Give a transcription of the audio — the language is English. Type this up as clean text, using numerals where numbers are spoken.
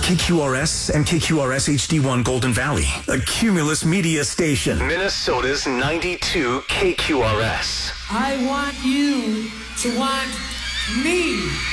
KQRS and KQRS HD1 Golden Valley, a Cumulus media station. Minnesota's 92 KQRS. I want you to want me.